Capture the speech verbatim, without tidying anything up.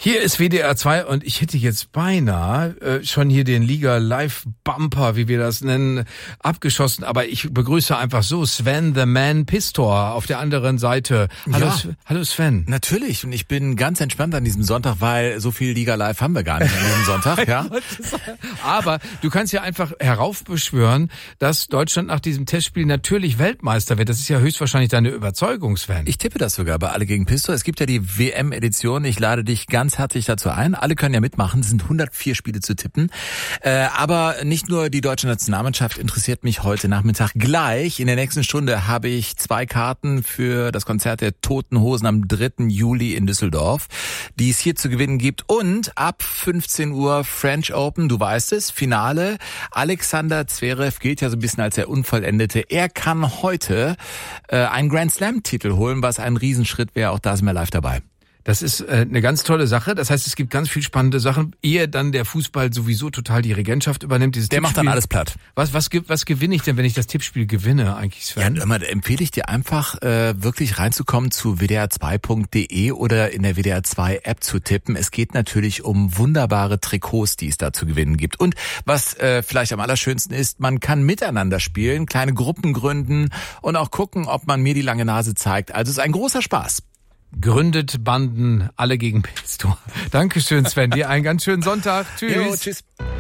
Hier ist W D R zwei und ich hätte jetzt beinahe äh, schon hier den Liga-Live-Bumper, wie wir das nennen, abgeschossen. Aber ich begrüße einfach so Sven the Man Pistor auf der anderen Seite. Hallo, Ja. Sven. Hallo Sven. Natürlich, und ich bin ganz entspannt an diesem Sonntag, weil so viel Liga Live haben wir gar nicht an diesem Sonntag. Ja. Aber du kannst ja einfach heraufbeschwören, dass Deutschland nach diesem Testspiel natürlich Weltmeister wird. Das ist ja höchstwahrscheinlich deine Überzeugung, Sven. Ich tippe das sogar bei Alle gegen Pistor. Es gibt ja die W M-Edition. Ich lade dich ganz herzlich dazu ein. Alle können ja mitmachen. Es sind hundertvier Spiele zu tippen. Äh, aber nicht nur die deutsche Nationalmannschaft interessiert mich heute Nachmittag. Gleich in der nächsten Stunde habe ich zwei Karten für das Konzert der Toten Hosen am dritten Juli in Düsseldorf, die es hier zu gewinnen gibt. Und ab fünfzehn Uhr French Open, du weißt es, Finale. Alexander Zverev gilt ja so ein bisschen als der Unvollendete. Er kann heute äh, einen Grand Slam-Titel holen, was ein Riesenschritt wäre. Auch da sind wir live dabei. Das ist äh, eine ganz tolle Sache. Das heißt, es gibt ganz viel spannende Sachen, ehe dann der Fußball sowieso total die Regentschaft übernimmt. Dieses Der macht dann Tippspiel. alles platt. Was, was, ge- was gewinne ich denn, wenn ich das Tippspiel gewinne eigentlich, Sven? Ja, immer, da empfehle ich dir einfach, äh, wirklich reinzukommen zu w d r zwei punkt d e oder in der W D R zwei App zu tippen. Es geht natürlich um wunderbare Trikots, die es da zu gewinnen gibt. Und was äh, vielleicht am allerschönsten ist, man kann miteinander spielen, kleine Gruppen gründen und auch gucken, ob man mir die lange Nase zeigt. Also es ist ein großer Spaß. Gründet Banden, alle gegen Pistor. Dankeschön, Sven. Dir einen ganz schönen Sonntag. Tschüss. Jo, tschüss.